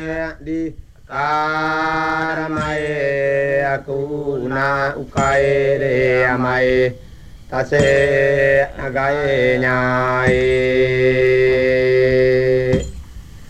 di karamai aku na ukai de amai tase agai nyai